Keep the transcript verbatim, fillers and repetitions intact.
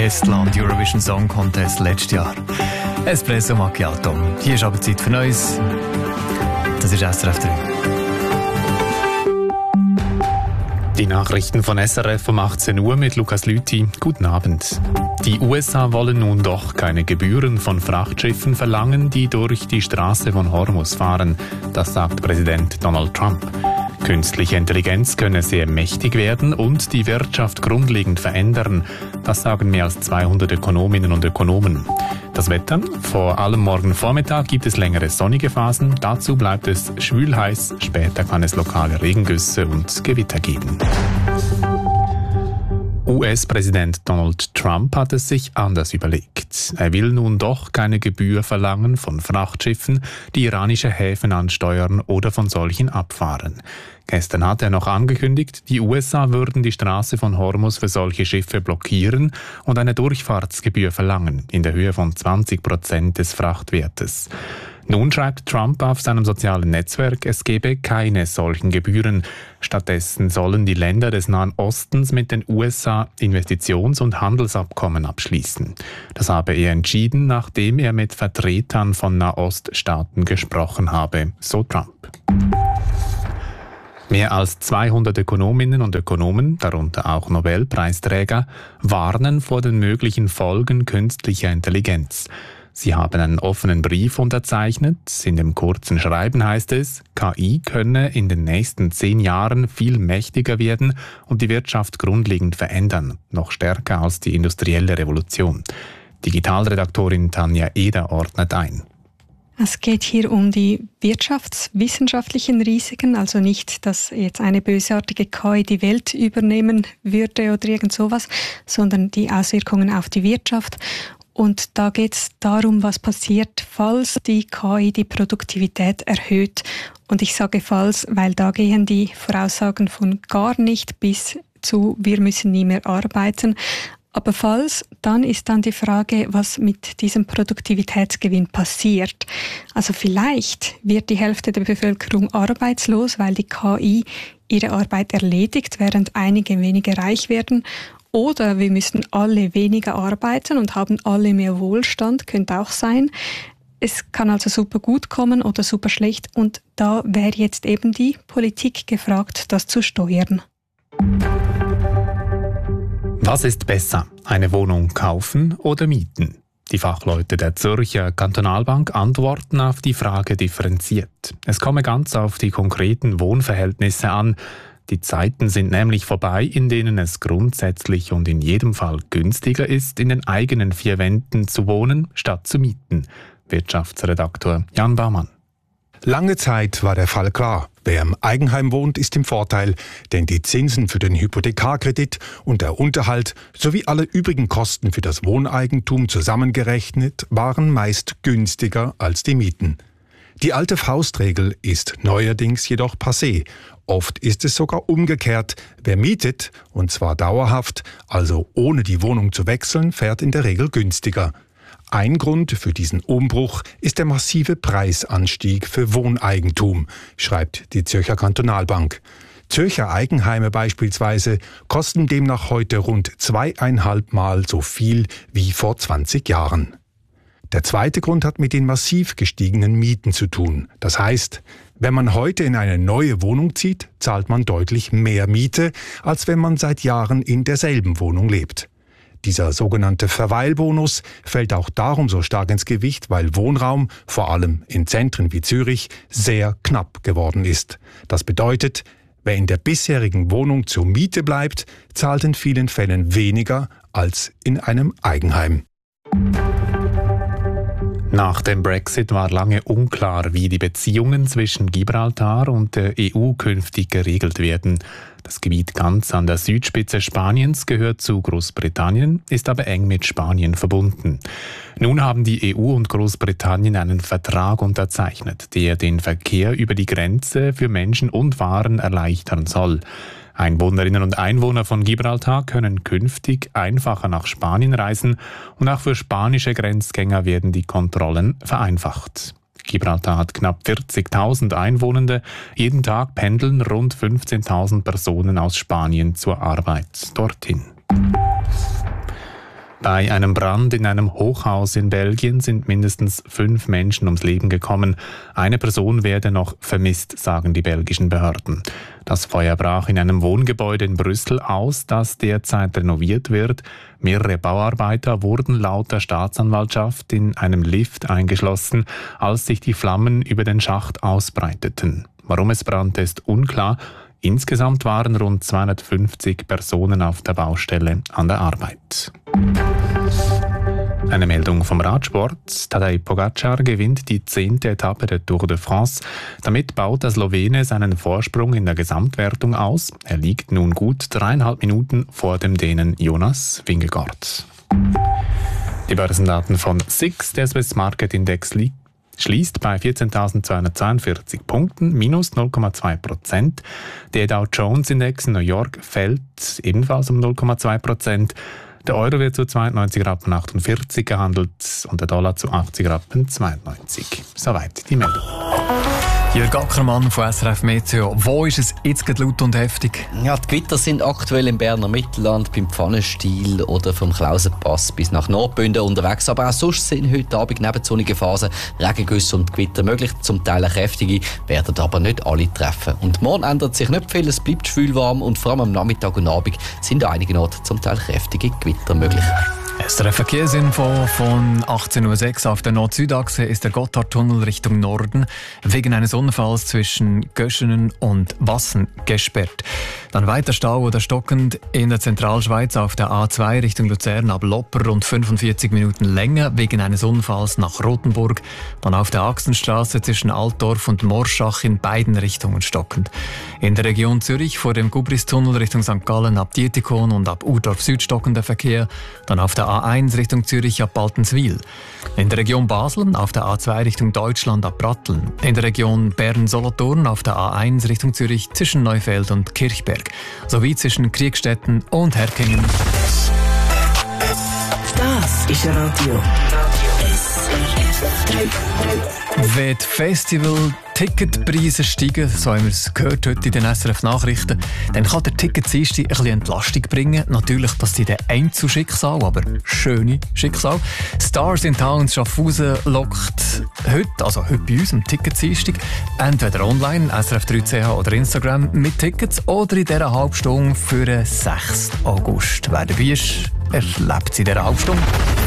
Estland Eurovision Song Contest letztes Jahr. Espresso Macchiato. Hier ist aber Zeit für Neues. Das ist S R F drei. Die Nachrichten von S R F um achtzehn Uhr mit Lukas Lüthi. Guten Abend. Die U S A wollen nun doch keine Gebühren von Frachtschiffen verlangen, die durch die Straße von Hormuz fahren. Das sagt Präsident Donald Trump. Künstliche Intelligenz könne sehr mächtig werden und die Wirtschaft grundlegend verändern. Das sagen mehr als zweihundert Ökonominnen und Ökonomen. Das Wetter? Vor allem morgen Vormittag gibt es längere sonnige Phasen. Dazu bleibt es schwül heiß. Später kann es lokale Regengüsse und Gewitter geben. U S-Präsident Donald Trump hat es sich anders überlegt. Er will nun doch keine Gebühr verlangen von Frachtschiffen, die iranische Häfen ansteuern oder von solchen abfahren. Gestern hat er noch angekündigt, die U S A würden die Straße von Hormuz für solche Schiffe blockieren und eine Durchfahrtsgebühr verlangen, in der Höhe von zwanzig Prozent des Frachtwertes. Nun schreibt Trump auf seinem sozialen Netzwerk, es gebe keine solchen Gebühren. Stattdessen sollen die Länder des Nahen Ostens mit den U S A Investitions- und Handelsabkommen abschließen. Das habe er entschieden, nachdem er mit Vertretern von Nahoststaaten gesprochen habe, so Trump. Mehr als zweihundert Ökonominnen und Ökonomen, darunter auch Nobelpreisträger, warnen vor den möglichen Folgen künstlicher Intelligenz. Sie haben einen offenen Brief unterzeichnet. In dem kurzen Schreiben heißt es, K I könne in den nächsten zehn Jahren viel mächtiger werden und die Wirtschaft grundlegend verändern, noch stärker als die industrielle Revolution. Digitalredaktorin Tanja Eder ordnet ein. Es geht hier um die wirtschaftswissenschaftlichen Risiken, also nicht, dass jetzt eine bösartige K I die Welt übernehmen würde oder irgend sowas, sondern die Auswirkungen auf die Wirtschaft. Und da geht es darum, was passiert, falls die K I die Produktivität erhöht. Und ich sage falls, weil da gehen die Voraussagen von gar nicht bis zu, wir müssen nie mehr arbeiten. Aber falls, dann ist dann die Frage, was mit diesem Produktivitätsgewinn passiert. Also vielleicht wird die Hälfte der Bevölkerung arbeitslos, weil die K I ihre Arbeit erledigt, während einige weniger reich werden. Oder wir müssen alle weniger arbeiten und haben alle mehr Wohlstand, könnte auch sein. Es kann also super gut kommen oder super schlecht. Und da wäre jetzt eben die Politik gefragt, das zu steuern. Was ist besser, eine Wohnung kaufen oder mieten? Die Fachleute der Zürcher Kantonalbank antworten auf die Frage differenziert. Es komme ganz auf die konkreten Wohnverhältnisse an. Die Zeiten sind nämlich vorbei, in denen es grundsätzlich und in jedem Fall günstiger ist, in den eigenen vier Wänden zu wohnen, statt zu mieten. Wirtschaftsredaktor Jan Baumann. Lange Zeit war der Fall klar. Wer im Eigenheim wohnt, ist im Vorteil, denn die Zinsen für den Hypothekarkredit und der Unterhalt sowie alle übrigen Kosten für das Wohneigentum zusammengerechnet waren meist günstiger als die Mieten. Die alte Faustregel ist neuerdings jedoch passé. Oft ist es sogar umgekehrt. Wer mietet, und zwar dauerhaft, also ohne die Wohnung zu wechseln, fährt in der Regel günstiger. Ein Grund für diesen Umbruch ist der massive Preisanstieg für Wohneigentum, schreibt die Zürcher Kantonalbank. Zürcher Eigenheime beispielsweise kosten demnach heute rund zweieinhalb Mal so viel wie vor zwanzig Jahren. Der zweite Grund hat mit den massiv gestiegenen Mieten zu tun. Das heißt, wenn man heute in eine neue Wohnung zieht, zahlt man deutlich mehr Miete, als wenn man seit Jahren in derselben Wohnung lebt. Dieser sogenannte Verweilbonus fällt auch darum so stark ins Gewicht, weil Wohnraum, vor allem in Zentren wie Zürich, sehr knapp geworden ist. Das bedeutet, wer in der bisherigen Wohnung zur Miete bleibt, zahlt in vielen Fällen weniger als in einem Eigenheim. Nach dem Brexit war lange unklar, wie die Beziehungen zwischen Gibraltar und der E U künftig geregelt werden. Das Gebiet ganz an der Südspitze Spaniens gehört zu Großbritannien, ist aber eng mit Spanien verbunden. Nun haben die E U und Großbritannien einen Vertrag unterzeichnet, der den Verkehr über die Grenze für Menschen und Waren erleichtern soll. Einwohnerinnen und Einwohner von Gibraltar können künftig einfacher nach Spanien reisen und auch für spanische Grenzgänger werden die Kontrollen vereinfacht. Gibraltar hat knapp vierzigtausend Einwohner. Jeden Tag pendeln rund fünfzehntausend Personen aus Spanien zur Arbeit dorthin. Bei einem Brand in einem Hochhaus in Belgien sind mindestens fünf Menschen ums Leben gekommen. Eine Person werde noch vermisst, sagen die belgischen Behörden. Das Feuer brach in einem Wohngebäude in Brüssel aus, das derzeit renoviert wird. Mehrere Bauarbeiter wurden laut der Staatsanwaltschaft in einem Lift eingeschlossen, als sich die Flammen über den Schacht ausbreiteten. Warum es brannte, ist unklar. Insgesamt waren rund zweihundertfünfzig Personen auf der Baustelle an der Arbeit. Eine Meldung vom Radsport. Tadej Pogacar gewinnt die zehnte Etappe der Tour de France. Damit baut der Slowene seinen Vorsprung in der Gesamtwertung aus. Er liegt nun gut dreieinhalb Minuten vor dem Dänen Jonas Vingegaard. Die Börsendaten von S I X, der Swiss Market Index liegt schließt bei vierzehntausendzweihundertzweiundvierzig Punkten, minus null Komma zwei Prozent. Der Dow Jones Index in New York fällt ebenfalls um null Komma zwei Prozent. Der Euro wird zu zweiundneunzig Rappen achtundvierzig gehandelt und der Dollar zu achtzig Rappen zweiundneunzig. Soweit die Meldung. Jörg Ackermann von S R F Meteo. Wo ist es jetzt gerade laut und heftig? Ja, die Gewitter sind aktuell im Berner Mittelland, beim Pfannenstiel oder vom Klausenpass bis nach Nordbünden unterwegs. Aber auch sonst sind heute Abend neben sonnigen Phasen Regengüsse und Gewitter möglich. Zum Teil kräftige, werden aber nicht alle treffen. Und morgen ändert sich nicht viel, es bleibt schwül warm und vor allem am Nachmittag und Abend sind an einigen Orten zum Teil kräftige Gewitter möglich. S R F Verkehrsinfo von achtzehn Uhr sechs. Auf der Nord-Süd-Achse ist der Gotthardtunnel Richtung Norden wegen eines Unfalls zwischen Göschenen und Wassen gesperrt. Dann weiter Stau oder stockend in der Zentralschweiz auf der A zwei Richtung Luzern ab Lopper rund fünfundvierzig Minuten länger wegen eines Unfalls nach Rothenburg. Dann auf der Achsenstraße zwischen Altdorf und Morschach in beiden Richtungen stockend. In der Region Zürich vor dem Gubristunnel Richtung Sankt Gallen ab Dietikon und ab Urdorf Süd stockender Verkehr. Dann auf der A eins Richtung Zürich ab Baltenswil. In der Region Basel auf der A zwei Richtung Deutschland ab Pratteln. In der Region Bern-Solothurn auf der A eins Richtung Zürich zwischen Neufeld und Kirchberg. Sowie zwischen Kriegstetten und Herkingen. Das ist Radio. Wenn die Festival-Ticketpreise steigen, so haben wir es gehört heute in den S R F-Nachrichten, dann kann der Ticketdienst ein bisschen Entlastung bringen. Natürlich passiert ein Einzelschicksal, aber schöne Schicksal. Stars in Towns Schaffhausen lockt heute, also heute bei uns am Ticketdienst, entweder online, S R F drei C H oder Instagram mit Tickets oder in dieser Halbstunde für den sechsten August. Wer dabei ist, erlebt es in dieser Halbstunde.